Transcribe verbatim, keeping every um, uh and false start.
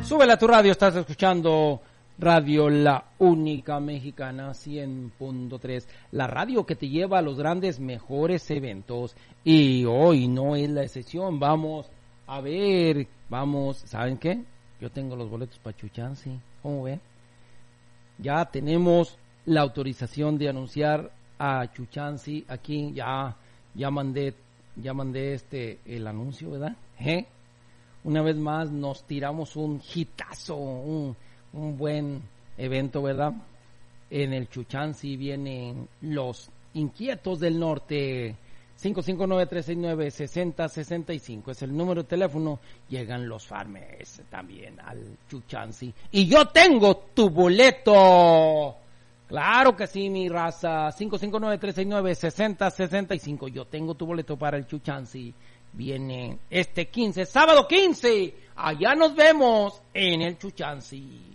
Súbele a tu radio, estás escuchando Radio La Única Mexicana cien punto tres, la radio que te lleva a los grandes, mejores eventos. Y hoy no es la excepción, vamos a ver, vamos, ¿saben qué? Yo tengo los boletos para Chuchánsi, ¿cómo ven? Ya tenemos la autorización de anunciar a Chuchánsi aquí, ya, ya mandé, ya mandé este, el anuncio, ¿verdad? ¿Eh? Una vez más nos tiramos un hitazo, un, un buen evento, ¿verdad? En el Chuchánsi vienen los Inquietos del Norte. cinco cinco nueve, tres seis nueve, seis cero seis cinco es el número de teléfono. Llegan los Farmers también al Chuchánsi. Y yo tengo tu boleto. Claro que sí, mi raza. cinco cinco nueve, tres seis nueve, seis cero seis cinco. Yo tengo tu boleto para el Chuchánsi. Viene este quince, sábado quince. Allá nos vemos en el Chuchánsi.